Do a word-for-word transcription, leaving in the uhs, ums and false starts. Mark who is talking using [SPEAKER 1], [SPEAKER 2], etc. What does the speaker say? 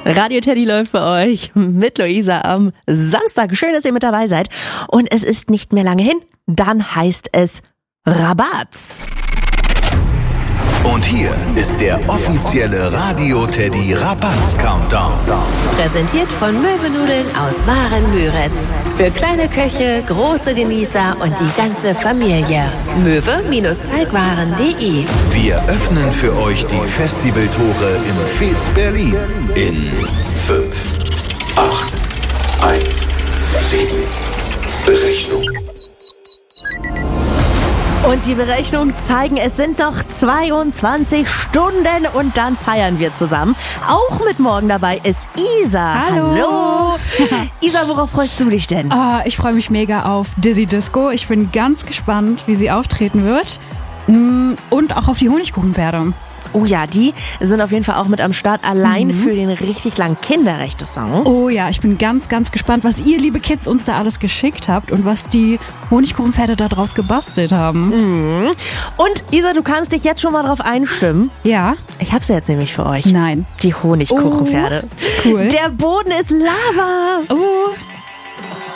[SPEAKER 1] Radio Teddy läuft für euch mit Luisa am Samstag. Schön, dass ihr mit dabei seid. Und es ist nicht mehr lange hin. Dann heißt es Rabatz.
[SPEAKER 2] Und hier ist der offizielle Radio Teddy Rabatz Countdown.
[SPEAKER 3] Präsentiert von Möwenudeln aus Waren-Müritz. Für kleine Köche, große Genießer und die ganze Familie. möwe-teigwaren punkt de.
[SPEAKER 2] Wir öffnen für euch die Festivaltore im Fez Berlin. In fünf, acht, eins, sieben. Berechnung.
[SPEAKER 1] Und die Berechnungen zeigen, es sind noch zweiundzwanzig Stunden und dann feiern wir zusammen. Auch mit morgen dabei ist Isa.
[SPEAKER 4] Hallo.
[SPEAKER 1] Hallo. Isa, worauf freust du dich denn?
[SPEAKER 4] Oh, ich freue mich mega auf Dizzy Disco. Ich bin ganz gespannt, wie sie auftreten wird. Und auch auf die Honigkuchenpferde.
[SPEAKER 1] Oh ja, die sind auf jeden Fall auch mit am Start, allein mhm. für den richtig langen Kinderrechte-Song.
[SPEAKER 4] Oh ja, ich bin ganz, ganz gespannt, was ihr, liebe Kids, uns da alles geschickt habt und was die Honigkuchenpferde da draus gebastelt haben.
[SPEAKER 1] Mhm. Und Isa, du kannst dich jetzt schon mal drauf einstimmen.
[SPEAKER 4] Ja.
[SPEAKER 1] Ich hab's jetzt nämlich für euch.
[SPEAKER 4] Nein.
[SPEAKER 1] Die Honigkuchenpferde.
[SPEAKER 4] Oh, cool.
[SPEAKER 1] Der Boden ist Lava.
[SPEAKER 4] Oh.